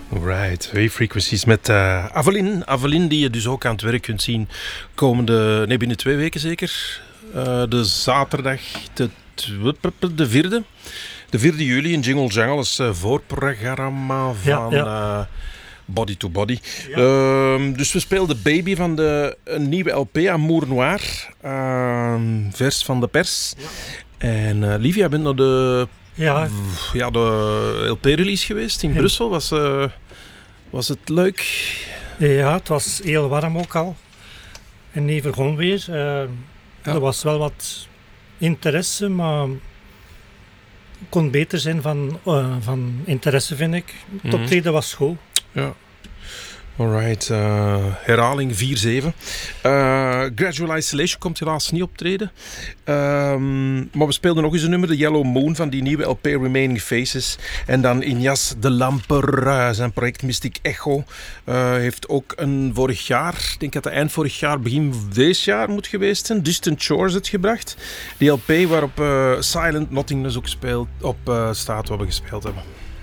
Right, Wave Frequencies met Aveline. Aveline die je dus ook aan het werk kunt zien binnen 2 weken zeker. De zaterdag, de 4e. De 4e juli in Jingle Jangle is voorprogramma van Body to Body. Ja. Dus we speelden Baby van de nieuwe LP Amour Noir. Vers van de pers. Ja. En Livia, bent naar de LP-release geweest in Brussel. Was het leuk? Ja, het was heel warm ook al. En even gewoon weer. Er was wel wat interesse, maar kon beter zijn van interesse, vind ik. Het optreden was goed. Ja. Alright, herhaling 4-7. Gradual Isolation komt helaas niet optreden. Maar we speelden nog eens een nummer, de Yellow Moon van die nieuwe LP Remaining Faces. En dan Injas de Lamper, zijn project Mystic Echo. Heeft ook vorig jaar, ik denk dat het eind vorig jaar, begin deze jaar moet geweest zijn, Distant Shores uitgebracht. Die LP waarop Silent Nothingness ook op staat, wat we gespeeld hebben.